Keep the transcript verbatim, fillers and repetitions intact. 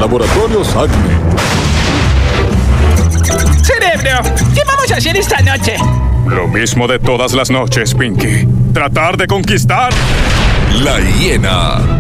Laboratorios Acme. Cerebro, ¿qué vamos a hacer esta noche? Lo mismo de todas las noches, Pinky. Tratar de conquistar... La hiena.